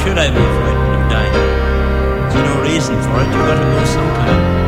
should I be frightened of dying? There's no reason for it. You've got to go sometime.